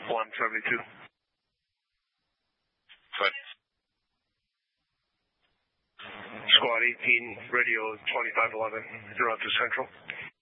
172. Good. Squad 18, radio 2511, you're on to Central.